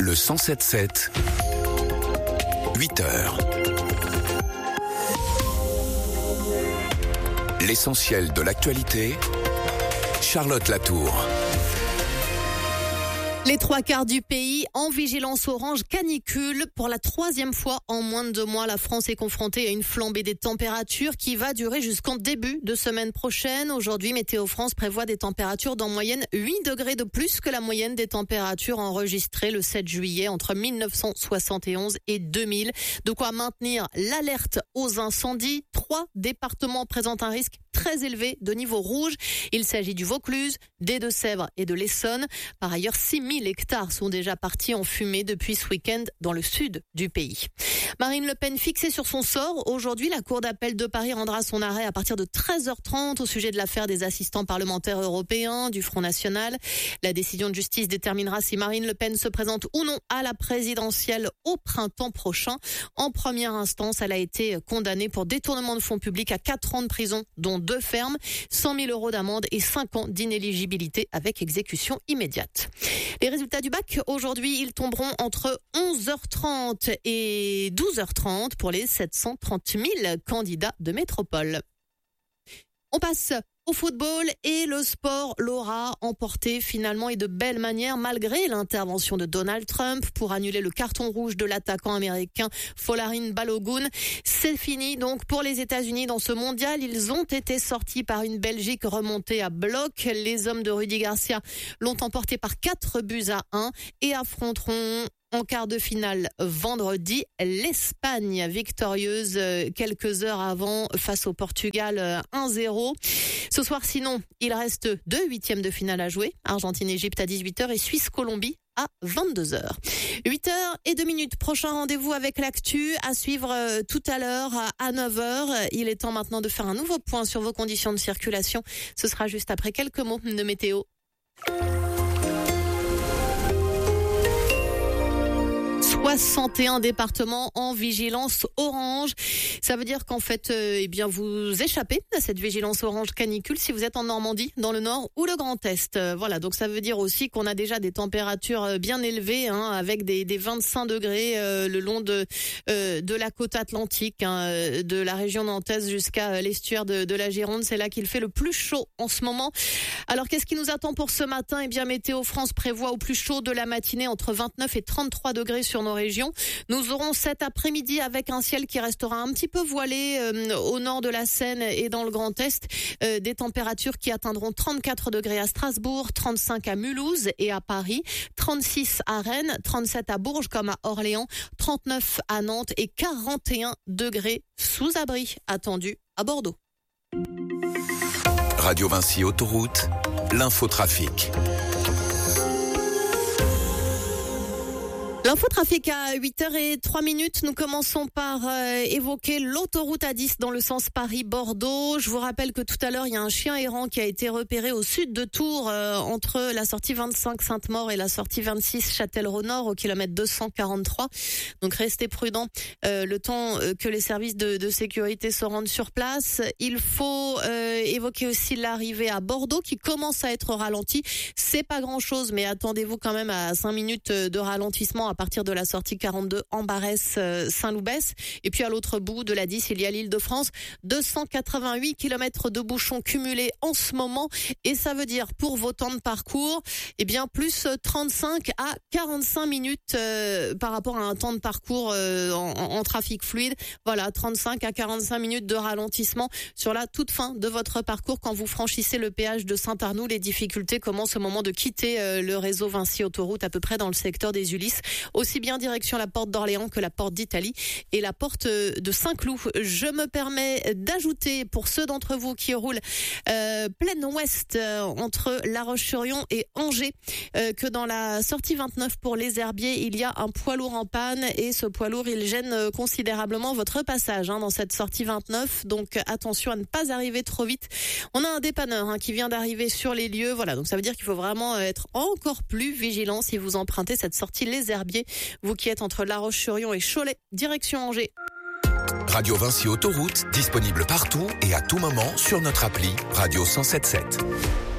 Le 107.7, 8h. L'essentiel de l'actualité, Charlotte Latour. Les 3/4 du pays en vigilance orange canicule. Pour la 3e fois en moins de 2 mois, la France est confrontée à une flambée des températures qui va durer jusqu'en début de semaine prochaine. Aujourd'hui, Météo France prévoit des températures d'en moyenne 8 degrés de plus que la moyenne des températures enregistrées le 7 juillet entre 1971 et 2000. De quoi maintenir l'alerte aux incendies. 3 départements présentent un risque très élevé de niveau rouge. Il s'agit du Vaucluse, des Deux-Sèvres et de l'Essonne. Par ailleurs, 6000 hectares sont déjà partis en fumée depuis ce week-end dans le sud du pays. Marine Le Pen fixée sur son sort. Aujourd'hui, la Cour d'appel de Paris rendra son arrêt à partir de 13h30 au sujet de l'affaire des assistants parlementaires européens du Front National. La décision de justice déterminera si Marine Le Pen se présente ou non à la présidentielle au printemps prochain. En première instance, elle a été condamnée pour détournement de fonds publics à 4 ans de prison, dont 2 fermes, 100 000 € d'amende et 5 ans d'inéligibilité avec exécution immédiate. Les résultats du bac, aujourd'hui, ils tomberont entre 11h30 et 12h30 pour les 730 000 candidats de métropole. On passe au football et le sport l'aura emporté finalement et de belle manière malgré l'intervention de Donald Trump pour annuler le carton rouge de l'attaquant américain Folarin Balogun. C'est fini donc pour les États-Unis dans ce mondial. Ils ont été sortis par une Belgique remontée à bloc. Les hommes de Rudy Garcia l'ont emporté par 4-1 et affronteront en quart de finale vendredi, l'Espagne victorieuse quelques heures avant face au Portugal 1-0. Ce soir sinon, il reste 2 huitièmes de finale à jouer. Argentine-Égypte à 18h et Suisse-Colombie à 22h. 8h02. Prochain rendez-vous avec l'actu à suivre tout à l'heure à 9h. Il est temps maintenant de faire un nouveau point sur vos conditions de circulation. Ce sera juste après quelques mots de météo. 61 départements en vigilance orange. Ça veut dire qu'en fait, vous échappez à cette vigilance orange canicule si vous êtes en Normandie, dans le Nord ou le Grand Est. Voilà, donc ça veut dire aussi qu'on a déjà des températures bien élevées, avec des 25 degrés le long de la côte atlantique, de la région nantaise jusqu'à l'estuaire de la Gironde. C'est là qu'il fait le plus chaud en ce moment. Alors, qu'est-ce qui nous attend pour ce matin ? Météo France prévoit au plus chaud de la matinée entre 29 et 33 degrés sur nos régions. Nous aurons cet après-midi avec un ciel qui restera un petit peu voilé au nord de la Seine et dans le Grand Est. Des températures qui atteindront 34 degrés à Strasbourg, 35 à Mulhouse et à Paris, 36 à Rennes, 37 à Bourges comme à Orléans, 39 à Nantes et 41 degrés sous abri attendus à Bordeaux. Radio Vinci Autoroute, l'infotrafic. L'infotrafic à 8h03. Nous commençons par évoquer l'autoroute A10 dans le sens Paris-Bordeaux. Je vous rappelle que tout à l'heure, il y a un chien errant qui a été repéré au sud de Tours, entre la sortie 25 Sainte-Maure et la sortie 26 Châtellerault-Nord au kilomètre 243. Donc restez prudents le temps que les services de sécurité se rendent sur place. Il faut évoquer aussi l'arrivée à Bordeaux qui commence à être ralentie. C'est pas grand-chose, mais attendez-vous quand même à 5 minutes de ralentissement à partir de la sortie 42 Ambarès Saint-Loubès. Et puis à l'autre bout de la 10, il y a l'Île-de-France, 288 km de bouchons cumulés en ce moment. Et ça veut dire pour vos temps de parcours, plus 35 à 45 minutes par rapport à un temps de parcours en trafic fluide. Voilà, 35 à 45 minutes de ralentissement sur la toute fin de votre parcours quand vous franchissez le péage de Saint-Arnoux. Les difficultés commencent au moment de quitter le réseau Vinci Autoroute, à peu près dans le secteur des Ulysses. Aussi bien direction la porte d'Orléans que la porte d'Italie et la porte de Saint-Cloud. Je me permets d'ajouter pour ceux d'entre vous qui roulent plein ouest entre La Roche-sur-Yon et Angers que dans la sortie 29 pour les Herbiers, il y a un poids lourd en panne et ce poids lourd, il gêne considérablement votre passage dans cette sortie 29. Donc attention à ne pas arriver trop vite. On a un dépanneur qui vient d'arriver sur les lieux. Voilà, donc ça veut dire qu'il faut vraiment être encore plus vigilant si vous empruntez cette sortie Les Herbiers, vous qui êtes entre La Roche-sur-Yon et Cholet, direction Angers. Radio Vinci Autoroute, disponible partout et à tout moment sur notre appli Radio 107.7.